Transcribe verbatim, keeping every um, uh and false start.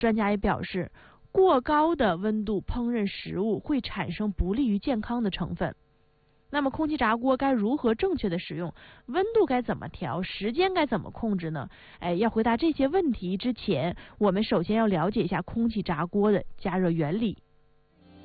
专家也表示，过高的温度烹饪食物会产生不利于健康的成分。那么空气炸锅该如何正确的使用？温度该怎么调？时间该怎么控制呢？哎，要回答这些问题之前，我们首先要了解一下空气炸锅的加热原理。